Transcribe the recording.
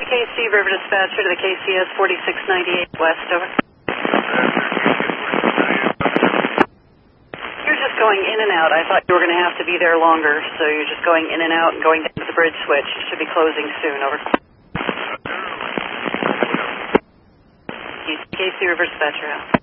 KC River Dispatcher to the KCS 4698 West, over. You're just going in and out. I thought you were going to have to be there longer, so you're just going in and out and going down to the bridge switch. It should be closing soon, over. KC River Dispatcher out.